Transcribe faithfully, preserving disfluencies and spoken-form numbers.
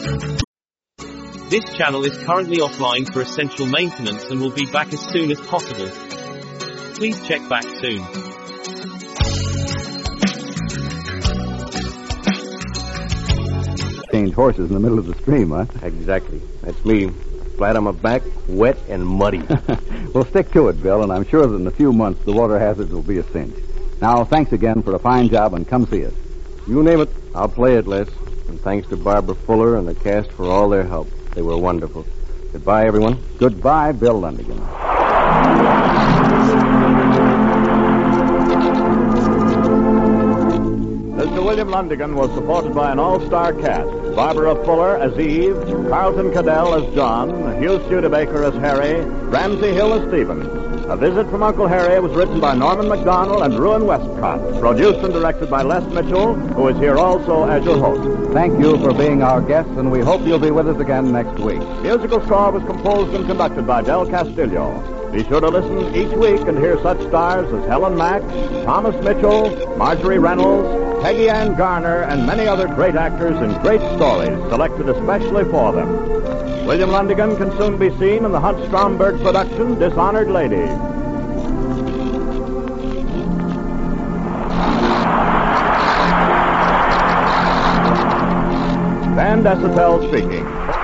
This channel is currently offline for essential maintenance and will be back as soon as possible. Please check back soon. Change horses in the middle of the stream, huh? Exactly. That's me. Flat on my back, wet and muddy. Well, stick to it, Bill, and I'm sure that in a few months the water hazards will be a cinch. Now, thanks again for a fine job, and come see us. You name it, I'll play it, Les. And thanks to Barbara Fuller and the cast for all their help. They were wonderful. Goodbye, everyone. Goodbye, Bill Lundigan. Mister William Lundigan was supported by an all-star cast. Barbara Fuller as Eve, Carlton Cadell as John, Hugh Studebaker as Harry, Ramsey Hill as Stephen. A Visit from Uncle Harry was written by Norman MacDonald and Ruin Westcott. Produced and directed by Les Mitchell, who is here also as your host. Thank you for being our guests, and we hope you'll be with us again next week. Musical score was composed and conducted by Del Castillo. Be sure to listen each week and hear such stars as Helen Mack, Thomas Mitchell, Marjorie Reynolds, Peggy Ann Garner, and many other great actors in great stories selected especially for them. William Lundigan can soon be seen in the Hunt Stromberg production, Dishonored Lady. Van Dessetel speaking.